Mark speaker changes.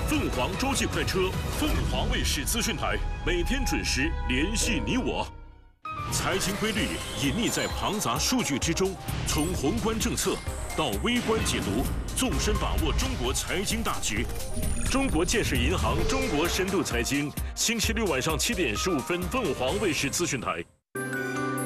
Speaker 1: 凤凰洲际快车，凤凰卫视资讯台，每天准时联系你我。财经规律隐匿在庞杂数据之中，从宏观政策到微观解读，纵深把握中国财经大局。中国建设银行中国深度财经，星期六晚上7点15分，凤凰卫视资讯台。